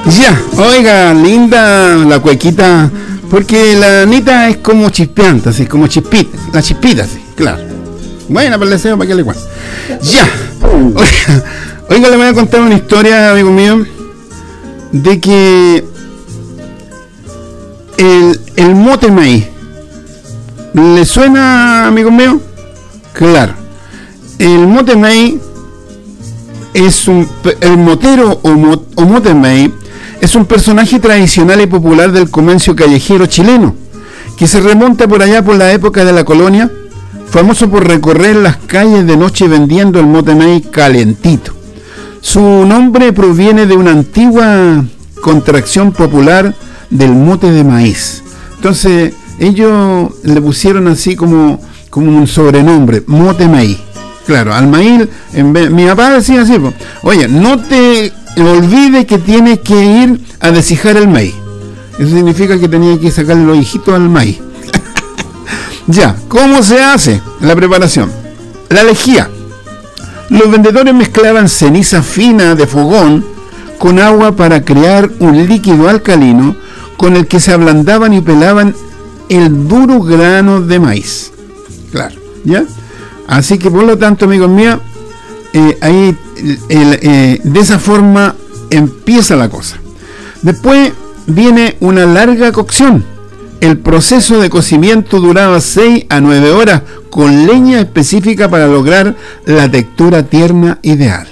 Ya, oiga, linda la cuequita, porque la Anita es como chispeante, así, como chispita, la chispita, así, claro. Buena para el deseo, para que le cuente. Ya, oiga, le voy a contar una historia, amigo mío, de que el mote maíz, ¿le suena, amigo mío? Claro, el mote maíz es el motero o mote maíz es un personaje tradicional y popular del comercio callejero chileno, que se remonta por allá por la época de la colonia, famoso por recorrer las calles de noche vendiendo el mote maíz calentito. Su nombre proviene de una antigua contracción popular del mote de maíz. Entonces ellos le pusieron así como un sobrenombre, mote maíz. Claro, al maíz, mi papá decía así, oye, no te olvides que tienes que ir a deshijar el maíz. Eso significa que tenía que sacarle los hijitos al maíz. Ya, ¿cómo se hace la preparación? La lejía. Los vendedores mezclaban ceniza fina de fogón con agua para crear un líquido alcalino con el que se ablandaban y pelaban el duro grano de maíz. Claro, ¿ya? Así que por lo tanto, amigos míos, de esa forma empieza la cosa. Después viene una larga cocción. El proceso de cocimiento duraba 6 a 9 horas con leña específica para lograr la textura tierna ideal.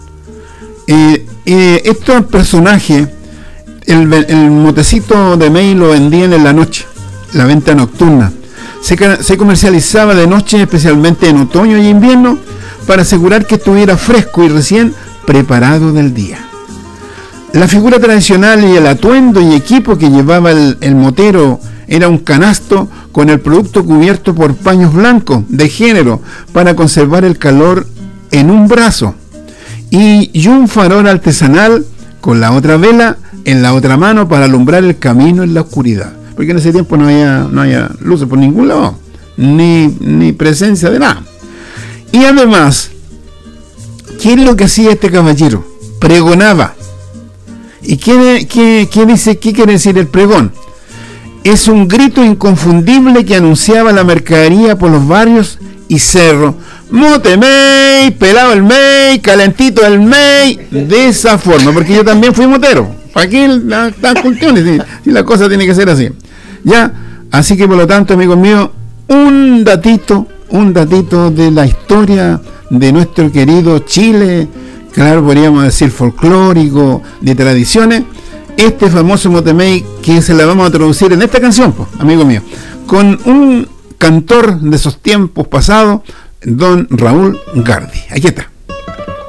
Estos personajes, el motecito de maíz lo vendían en la noche, la venta nocturna. Se comercializaba de noche, especialmente en otoño y invierno, para asegurar que estuviera fresco y recién preparado del día. La figura tradicional y el atuendo y equipo que llevaba el motero era un canasto con el producto cubierto por paños blancos de género para conservar el calor en un brazo y un farol artesanal con la otra vela en la otra mano para alumbrar el camino en la oscuridad. Porque en ese tiempo no había luces por ningún lado, ni presencia de nada. Y además, ¿qué es lo que hacía este caballero? Pregonaba. ¿Y qué quiere decir el pregón? Es un grito inconfundible que anunciaba la mercadería por los barrios y cerros. Mote maíz, pelado el maíz, calentito el maíz. De esa forma, porque yo también fui motero. ¿Para qué las cuestiones? Si la cosa tiene que ser así. Ya, así que por lo tanto, amigos míos, un datito de la historia de nuestro querido Chile, claro, podríamos decir folclórico, de tradiciones, este famoso mote maíz que se la vamos a traducir en esta canción, pues, amigo mío, con un cantor de esos tiempos pasados, don Raúl Gardi. Aquí está.